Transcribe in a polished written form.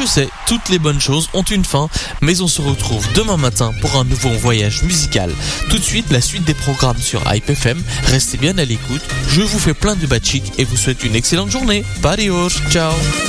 je sais, toutes les bonnes choses ont une fin, mais on se retrouve demain matin pour un nouveau voyage musical. Tout de suite, la suite des programmes sur Hype FM. Restez bien à l'écoute. Je vous fais plein de bad chic et vous souhaite une excellente journée. Adios, ciao.